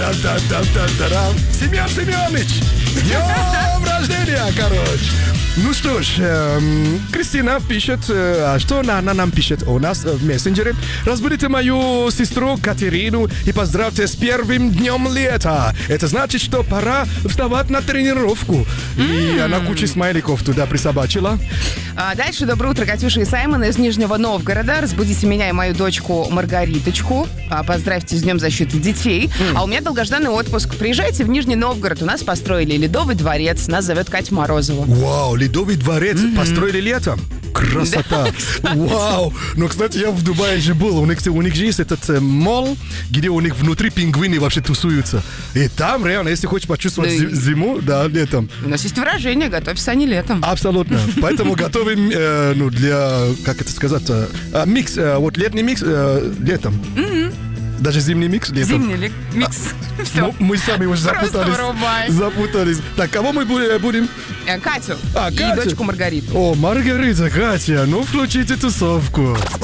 Та-та-та-та-та-та-та. Семен Семенович, с днем рождения, короче. Ну что ж, Кристина пишет, а что она нам пишет у нас в мессенджере? Разбудите мою сестру Катерину и поздравьте с первым днем лета. Это значит, что пора вставать на тренировку. И она кучу смайликов туда присобачила. Дальше доброе утро, Катюша и Саймон из Нижнего Новгорода. Разбудите меня и мою дочку Маргариточку. Поздравьте с Днем защиты детей. А у меня долгожданный отпуск. Приезжайте в Нижний Новгород. У нас построили Ледовый дворец. Нас зовет Катя Морозова. Вау, Ледовый дворец построили летом. Красота. Вау. Но, кстати, я в Дубае же был. У них же есть этот молл, где у них внутри пингвины вообще тусуются. И там реально, если хочешь почувствовать зиму, да, летом. У нас есть выражение «готовься, а не летом». Абсолютно. Поэтому готовим для, как это сказать, микс. Вот летний микс летом. Даже зимний микс летом. Зимний микс. Все. Мы сами уже запутались. Так, кого мы будем? Катю. Катю. И дочку Маргариту. О, Маргарита, Катя, ну включите тусовку.